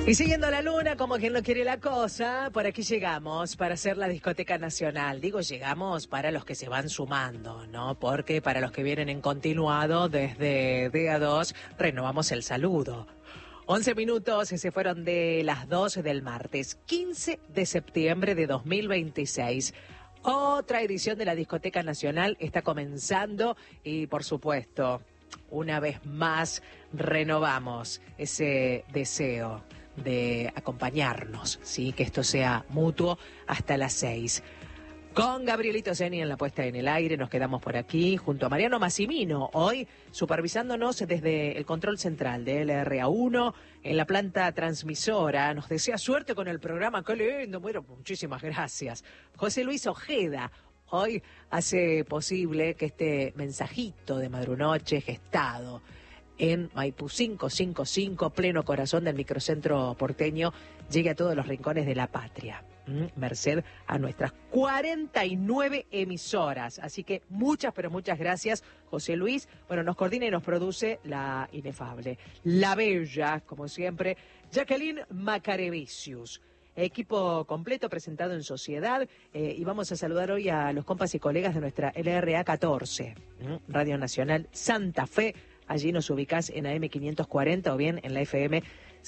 Y siguiendo la luna, como quien no quiere la cosa, por aquí llegamos para hacer la discoteca nacional. Digo, llegamos para los que se van sumando, ¿no? Porque para los que vienen en continuado, desde día 2, renovamos el saludo. 11 minutos se fueron de las 12 del martes, 15 de septiembre de 2026. Otra edición de la discoteca nacional está comenzando y, por supuesto, una vez más renovamos ese deseo de acompañarnos, ¿sí? Que esto sea mutuo hasta las 6. Con Gabrielito Zeni en la puesta en el aire, nos quedamos por aquí junto a Mariano Massimino, hoy supervisándonos desde el control central de LRA1 en la planta transmisora. Nos desea suerte con el programa, qué lindo, bueno, muchísimas gracias. José Luis Ojeda hoy hace posible que este mensajito de Madrunoche gestado en Maipú 555, pleno corazón del microcentro porteño, llegue a todos los rincones de la patria, merced a nuestras 49 emisoras. Así que muchas, pero muchas gracias, José Luis. Bueno, nos coordina y nos produce la inefable, la bella, como siempre, Jacqueline Macarevicius. Equipo completo presentado en sociedad, y vamos a saludar hoy a los compas y colegas de nuestra LRA 14, Radio Nacional Santa Fe. Allí nos ubicás en AM 540 o bien en la FM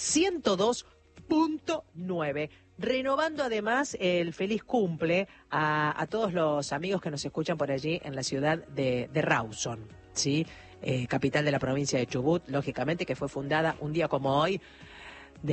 102.9. Renovando además el feliz cumple a todos los amigos que nos escuchan por allí en la ciudad de Rawson, ¿sí? Capital de la provincia de Chubut, lógicamente, que fue fundada un día como hoy, de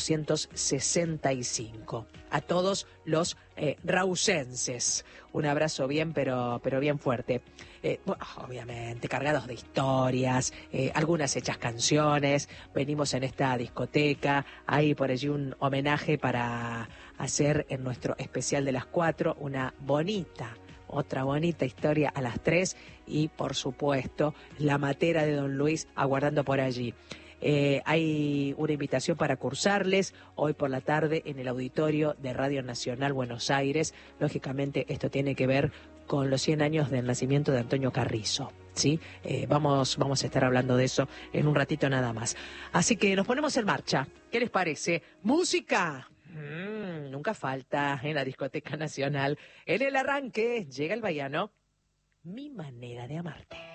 1865. A todos los rausenses, un abrazo bien, pero bien fuerte. Obviamente, cargados de historias, algunas hechas canciones. Venimos en esta discoteca, hay por allí un homenaje para hacer en nuestro especial de las 4, otra bonita historia a las 3 y, por supuesto, la matera de Don Luis aguardando por allí. Hay una invitación para cursarles hoy por la tarde en el auditorio de Radio Nacional Buenos Aires. Lógicamente esto tiene que ver con los 100 años del nacimiento de Antonio Carrizo, ¿sí? Vamos a estar hablando de eso en un ratito nada más. Así que nos ponemos en marcha. ¿Qué les parece? ¡Música! Nunca falta en la discoteca nacional. En el arranque llega el baiano, Mi manera de amarte.